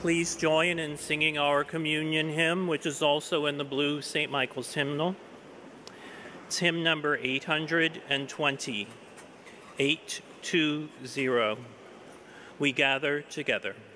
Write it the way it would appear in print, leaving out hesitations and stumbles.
Please join in singing our communion hymn, which is also in the blue St. Michael's hymnal. It's hymn number 820, 820. We gather together.